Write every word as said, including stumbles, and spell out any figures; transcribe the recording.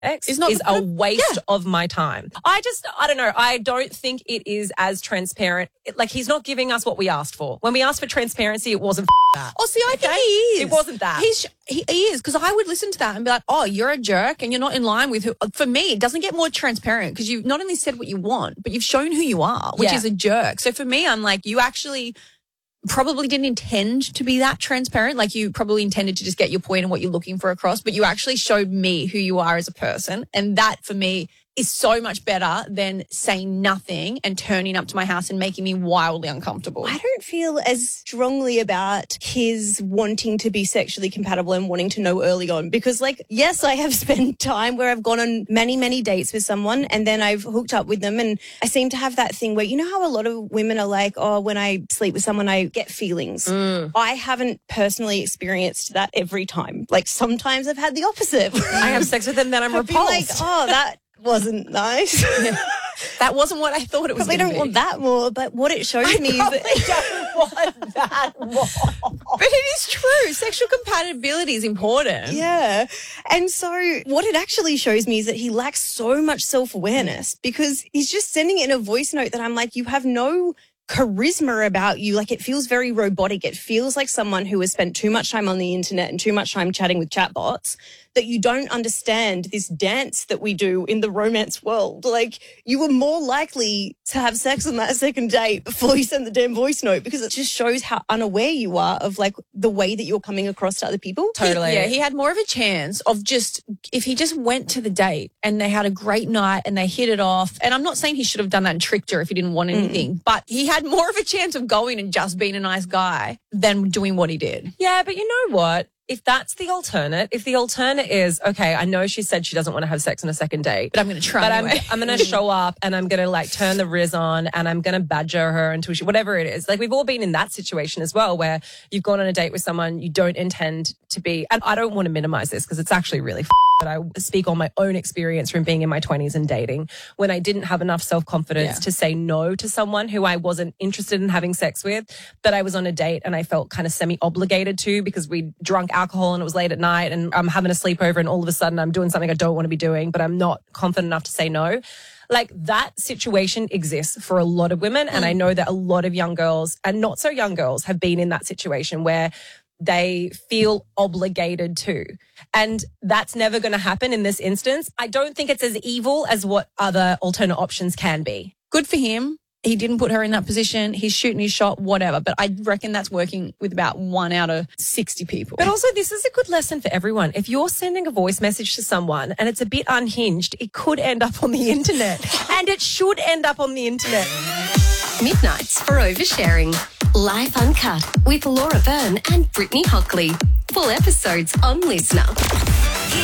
Ex It's not is the- a waste yeah. of my time. I just, I don't know. I don't think it is as transparent. It, like, he's not giving us what we asked for. When we asked for transparency, it wasn't that. Oh, see, I Okay? think he is. It wasn't that. He's he, he is because I would listen to that and be like, "Oh, you're a jerk, and you're not in line with who." For me, it doesn't get more transparent because you've not only said what you want, but you've shown who you are, which Yeah. is a jerk. So for me, I'm like, you actually probably didn't intend to be that transparent. Like you probably intended to just get your point and what you're looking for across, but you actually showed me who you are as a person, and that for me is so much better than saying nothing and turning up to my house and making me wildly uncomfortable. I don't feel as strongly about his wanting to be sexually compatible and wanting to know early on because, like, yes, I have spent time where I've gone on many, many dates with someone and then I've hooked up with them, and I seem to have that thing where, you know how a lot of women are like, oh, when I sleep with someone, I get feelings. Mm. I haven't personally experienced that every time. Like, sometimes I've had the opposite. I have sex with him, then I'm I've been repulsed. like, oh, that wasn't nice. That wasn't what I thought it was. Probably gonna don't be. want that more, but what it shows me is that don't want that more. But it is true. Sexual compatibility is important. yeah. And so what it actually shows me is that he lacks so much self-awareness because he's just sending it in a voice note that I'm like, you have no charisma about you. Like, it feels very robotic. It feels like someone who has spent too much time on the internet and too much time chatting with chatbots, that you don't understand this dance that we do in the romance world. Like, you were more likely to have sex on that second date before you send the damn voice note, because it just shows how unaware you are of, like, the way that you're coming across to other people. Totally. Yeah, he had more of a chance of just, if he just went to the date and they had a great night and they hit it off. And I'm not saying he should have done that and tricked her if he didn't want anything, mm. but he had more of a chance of going and just being a nice guy than doing what he did. Yeah, but you know what? If that's the alternate, if the alternate is, okay, I know she said she doesn't want to have sex on a second date, but I'm going to try But anyway. I'm, I'm going to show up and I'm going to, like, turn the Riz on and I'm going to badger her until she, whatever it is. Like, we've all been in that situation as well, where you've gone on a date with someone you don't intend to be. And I don't want to minimize this because it's actually really f- but I speak on my own experience from being in my twenties and dating, when I didn't have enough self-confidence Yeah. to say no to someone who I wasn't interested in having sex with, that I was on a date and I felt kind of semi-obligated to because we drunk alcohol and it was late at night and I'm having a sleepover and all of a sudden I'm doing something I don't want to be doing, but I'm not confident enough to say no. Like, that situation exists for a lot of women. And I know that a lot of young girls and not so young girls have been in that situation where they feel obligated to. And that's never going to happen in this instance. I don't think it's as evil as what other alternate options can be. Good for him. He didn't put her in that position. He's shooting his shot, whatever. But I reckon that's working with about one out of sixty people. But also, this is a good lesson for everyone. If you're sending a voice message to someone and it's a bit unhinged, it could end up on the internet. And it should end up on the internet. Midnights for Oversharing. Life Uncut with Laura Byrne and Brittany Hockley. Full episodes on Listener.